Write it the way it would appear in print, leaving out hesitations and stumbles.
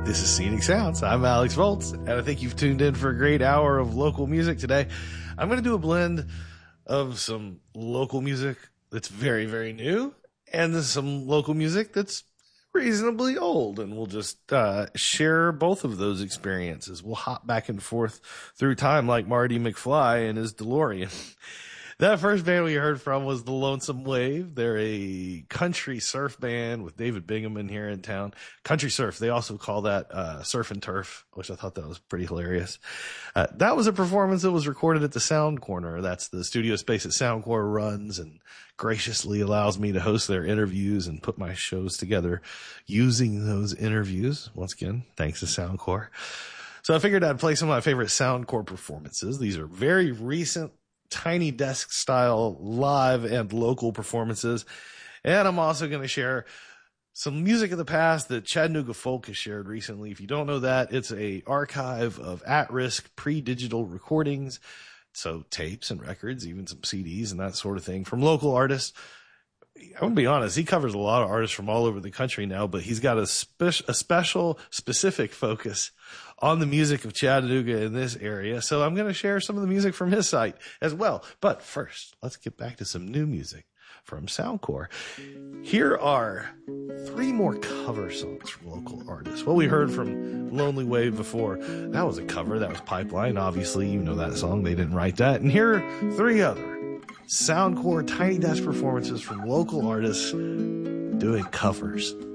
This is Scenic Sounds. I'm Alex Volts, and I think you've tuned in for a great hour of local music today. I'm going to do a blend of some local music that's very, very new and some local music that's reasonably old, and we'll just share both of those experiences. We'll hop back and forth through time like Marty McFly and his DeLorean. That first band we heard from was The Lonesome Wave. They're a country surf band with David Bingaman here in town. Country surf. They also call that surf and turf, which I thought that was pretty hilarious. That was a performance that was recorded at the Sound Corner. That's the studio space that Soundcore runs and graciously allows me to host their interviews and put my shows together using those interviews. Once again, thanks to Soundcore. So I figured I'd play some of my favorite Soundcore performances. These are very recent, Tiny Desk style live and local performances. And I'm also going to share some music of the past that Chattanooga Folk has shared recently. If you don't know that, it's a archive of at-risk pre-digital recordings. So tapes and records, even some CDs and that sort of thing from local artists. I'm going to be honest, he covers a lot of artists from all over the country now, but he's got a special, specific focus on the music of Chattanooga in this area. So I'm going to share some of the music from his site as well. But first, let's get back to some new music from Soundcore. Here are 3 more cover songs from local artists. Well, we heard from Lonely Wave before. That was a cover. That was Pipeline. Obviously, you know that song. They didn't write that. And here are 3 other Soundcore Tiny Desk performances from local artists doing covers.